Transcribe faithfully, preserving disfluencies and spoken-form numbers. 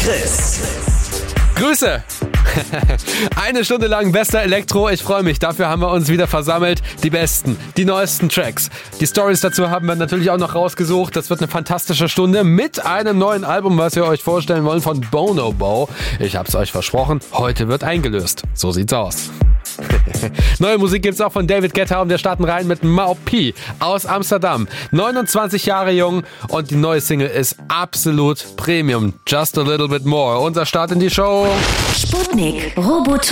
Chris. Grüße! Eine Stunde lang bester Elektro, ich freue mich. Dafür haben wir uns wieder versammelt. Die besten, die neuesten Tracks. Die Stories dazu haben wir natürlich auch noch rausgesucht. Das wird eine fantastische Stunde mit einem neuen Album, was wir euch vorstellen wollen von Bonobo. Ich hab's euch versprochen, heute wird eingelöst. So sieht's aus. Neue Musik gibt's auch von David Guetta und wir starten rein mit Mau P aus Amsterdam. neunundzwanzig Jahre jung und die neue Single ist absolut Premium. Just a little bit more. Unser Start in die Show. Sputnik Robotalk.